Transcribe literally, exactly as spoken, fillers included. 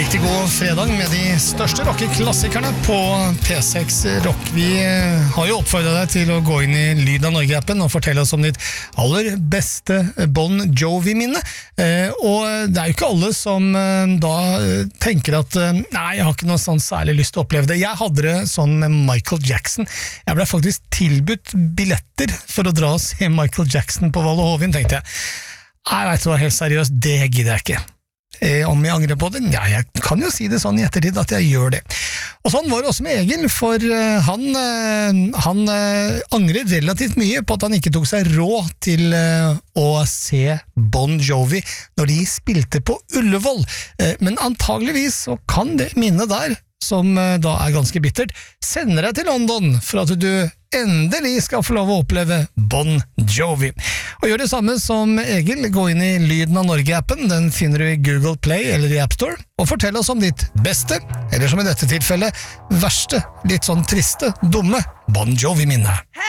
Riktig god fredag med de største rockeklassikerne på P seks Rock. Vi har jo oppfordret deg til å gå inn i Lyd av Norge-appen og fortelle oss om ditt aller beste Bon Jovi-minne. Og det er jo ikke alle som da tenker at nei, jeg har ikke noe sånn særlig lyst til å oppleve det. Jeg hadde det sånn med Michael Jackson. Jeg ble faktisk tilbudt billetter for å dra og se Michael Jackson på Valle Hovin, tenkte jeg. Nei, vet du hva, helt seriøst, det gidder jeg ikke. Eh, om jeg angrer på det? Ja, jeg kan jo si det sånn i ettertid at jeg gjør det. Og sånn var det også med Egil, for uh, han, uh, han uh, angrer relativt mye på at han ikke tok seg råd til uh, å se Bon Jovi når de spilte på Ullevål. Uh, men antageligvis så kan det minnet der, som uh, da er ganske bittert, sende deg til London for at du endelig skal få lov å oppleve Bon Jovi. Og gjør det samme som Egil, gå inn i Lyden av Norge-appen, den finner du i Google Play eller i App Store, og fortell oss om ditt beste, eller som i dette tilfellet, verste, litt sånn triste, dumme Bon Jovi-minne.